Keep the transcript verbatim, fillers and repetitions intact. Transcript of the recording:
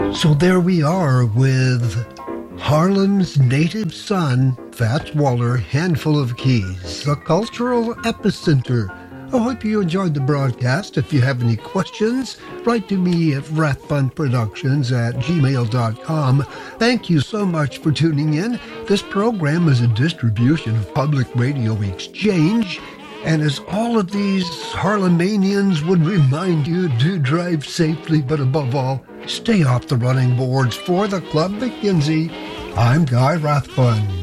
So there we are with Haarlem's native son, Fats Waller, Handful of Keys, a cultural epicenter. I hope you enjoyed the broadcast. If you have any questions, write to me at rathbunproductions at gmail dot com. Thank you so much for tuning in. This program is a distribution of Public Radio Exchange. And as all of these Harlemanians would remind you, do drive safely, but above all, stay off the running boards. For the Club McKinsey, I'm Guy Rathbun.